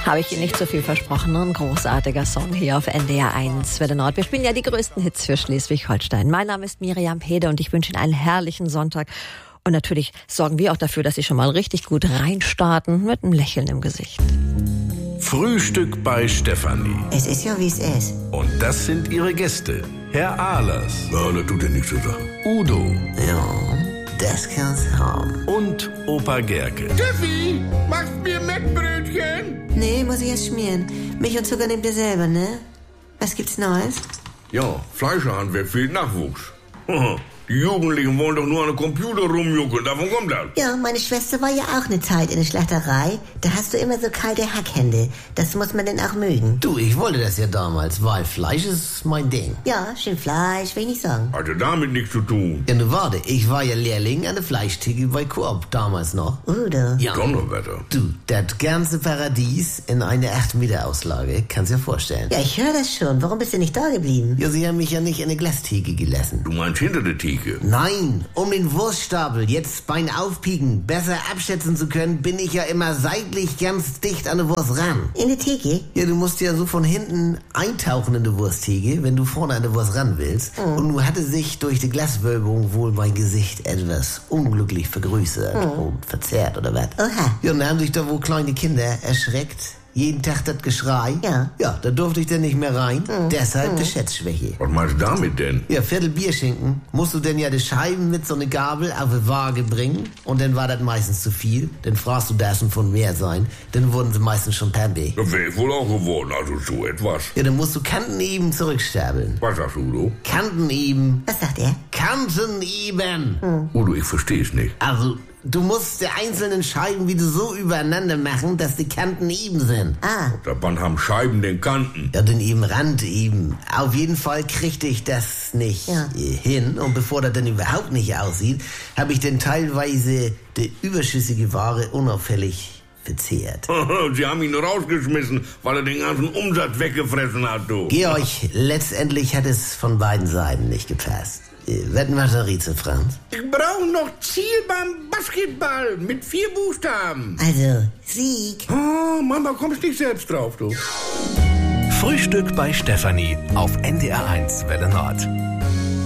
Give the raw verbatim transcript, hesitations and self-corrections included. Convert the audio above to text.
Habe ich Ihnen nicht so viel versprochen. Ein großartiger Song hier auf N D R eins Welle Nord. Wir spielen ja die größten Hits für Schleswig-Holstein. Mein Name ist Miriam Pede und ich wünsche Ihnen einen herrlichen Sonntag. Und natürlich sorgen wir auch dafür, dass Sie schon mal richtig gut reinstarten mit einem Lächeln im Gesicht. Frühstück bei Stefanie. Es ist ja, wie es ist. Und das sind ihre Gäste. Herr Ahlers. Ja, das tut ja nichts zu sagen. Udo. Ja, das kann's haben. Und Opa Gerke. Steffi, machst mir Mettbrötchen? Nee, muss ich erst schmieren. Milch und Zucker nehmt ihr selber, ne? Was gibt's Neues? Ja, Fleischerhandwerk fehlt Nachwuchs. Die Jugendlichen wollen doch nur an den Computer rumjuckeln, davon kommt das. Ja, meine Schwester war ja auch eine Zeit in der Schlachterei. Da hast du immer so kalte Hackhände. Das muss man denn auch mögen. Du, ich wollte das ja damals, weil Fleisch ist mein Ding. Ja, schön Fleisch, will ich nicht sagen. Hatte damit nichts zu tun. Ja, nu warte, ich war ja Lehrling an der Fleischtheke bei Coop damals noch. Udo. Ja. Donnerwetter. Du, das ganze Paradies in eine acht Meter Auslage, kannst dir vorstellen. Ja, ich höre das schon. Warum bist du nicht da geblieben? Ja, sie haben mich ja nicht in eine Glastheke gelassen. Du meinst hinter der Theke? Nein, um den Wurststapel jetzt beim Aufpieken besser abschätzen zu können, bin ich ja immer seitlich ganz dicht an der Wurst ran. In der Theke? Ja, du musst ja so von hinten eintauchen in die Wursttheke, wenn du vorne an der Wurst ran willst. Mhm. Und nun hatte sich durch die Glaswölbung wohl mein Gesicht etwas unglücklich vergrößert mhm. und verzerrt oder was. Oha. Ja, und dann haben sich da wohl kleine Kinder erschreckt. Jeden Tag das Geschrei. Ja. Ja, da durfte ich dann nicht mehr rein. Mhm. Deshalb mhm. die Schätzschwäche. Was meinst du damit denn? Ja, Viertel Bierschinken musst du denn ja die Scheiben mit so einer Gabel auf die Waage bringen. Und dann war das meistens zu viel. Dann fragst du, das schon von mehr sein. Dann wurden sie meistens schon pampe. Das wäre ich wohl auch geworden, also so etwas. Ja, dann musst du Kanten eben zurückstapeln. Was sagst du, Udo? Kanten eben. Was sagt er? Kanten eben. Mhm. Udo, ich versteh's nicht. Also, du musst die einzelnen Scheiben wieder so übereinander machen, dass die Kanten eben sind. Ah. Da Band haben Scheiben den Kanten. Ja, den eben Rand eben. Auf jeden Fall kriegte ich das nicht ja. hin. Und bevor das dann überhaupt nicht aussieht, habe ich dann teilweise die überschüssige Ware unauffällig verzehrt. Sie haben ihn rausgeschmissen, weil er den ganzen Umsatz weggefressen hat, du. Georg, letztendlich hat es von beiden Seiten nicht gepasst. Was macht der Rätsel, Franz? Ich brauche noch Ziel beim Basketball mit vier Buchstaben. Also, Sieg. Oh, Mama, kommst nicht selbst drauf, du. Frühstück bei Stefanie auf N D R eins Welle Nord.